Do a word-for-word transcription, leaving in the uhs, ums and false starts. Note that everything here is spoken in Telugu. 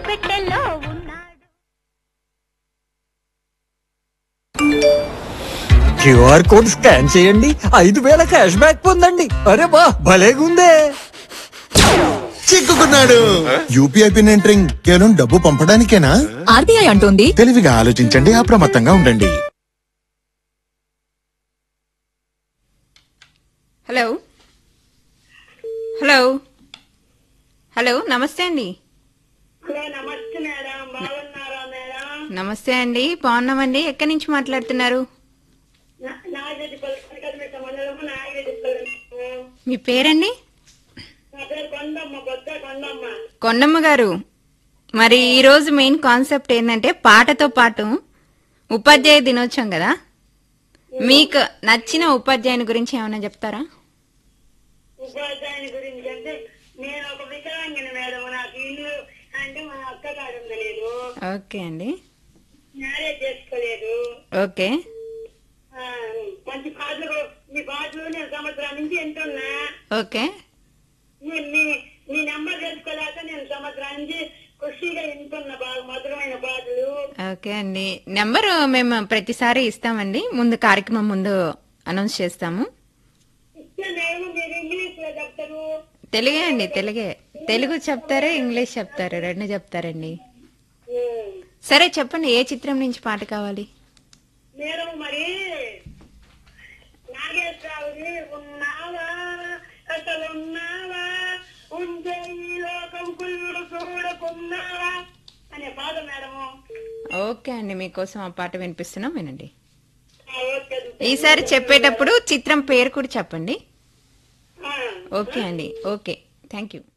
పెట్టెల్లో ఉన్నాడు. క్యూఆర్ కోడ్ స్కాన్ చేయండి, ఐదు వేల క్యాష్ బ్యాక్ పొందండి. అరే బా భలేగుందే. చిక్కుకున్నాడు. యూపీఐ పిన్ ఎంటరింగ్ కేవలం డబ్బు పంపడానికేనా? ఆర్బీఐ అంటోంది తెలివిగా ఆలోచించండి, అప్రమత్తంగా ఉండండి. హలో హలో హలో నమస్తే అండి. నమస్తే మేడం, బాగున్నారా మేడం? నమస్తే అండి, బాగున్నామండి. ఎక్కడి నుంచి మాట్లాడుతున్నారు? నాగరెడ్డిపల్లి మండలము నాగరెడ్డిపల్లి. మీ పేరండి? నా పేరు కొండమ్మ, కొత్త కొండమ్మ. కొండమ్మ గారు, మరి ఈ రోజు మెయిన్ కాన్సెప్ట్ ఏంటంటే పాటతో పాటు ఉపాధ్యాయ దినోత్సవం కదా, మీకు నచ్చిన ఉపాధ్యాయుని గురించి ఏమైనా చెప్తారా? ఉపాధ్యాయుని గురించి అంటే నేను ఒక వికలాంగిని మేడం. నాకు ఇల్లు అంటే మా అక్క కాదు లేదు. ఓకే అండి. మ్యారేజ్ చేసుకోలేదు. ఓకే. ఆ, మంచి పాటలు మీ పాటలు నేను సంవత్సరం నుంచి వింటున్నా. ఓకే. మీ- మీ మీ నెంబర్ తెలుసుకోలేక నేను సంవత్సరం నుంచి ఖుషిగా వింటున్నా బాగా మధురమైన పాటలు. ఓకే అండి, నెంబరు మేము ప్రతిసారి ఇస్తామండి, ముందు కార్యక్రమం ముందు అనౌన్స్ చేస్తాము. ఇస్తే నేను మీరు ఇంగ్లీష్ లో చెప్తారు. తెలుగే అండి, తెలుగే. తెలుగు చెప్తారు, ఇంగ్లీష్ చెప్తారు, రెండు చెప్తారండి. ఉమ్. సరే చెప్పండి, ఏ చిత్రం నుంచి పాట కావాలి? మేడం మరి నాగేశ్వరరావుని ఉన్నావా అసలు ఉన్నావా ఉంటే ఈ లోకం కుళ్ళు చూడకున్నావా అనే పాట మేడము. ఓకే అండి, మీకోసం ఆ పాట వినిపిస్తున్నాం, వినండి. ఆ, ఓకే. ఈసారి చెప్పేటప్పుడు చిత్రం పేరు కూడా చెప్పండి. ఆ. ఓకే అండి, ఓకే, థ్యాంక్ యూ.